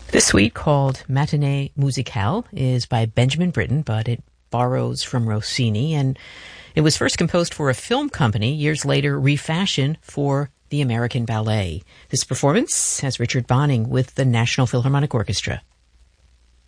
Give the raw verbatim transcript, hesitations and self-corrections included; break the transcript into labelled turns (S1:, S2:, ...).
S1: This suite, called Matinée Musicale, is by Benjamin Britten, but it borrows from Rossini, and it was first composed for a film company, years later refashioned for the American Ballet. This performance has Richard Bonning with the National Philharmonic Orchestra.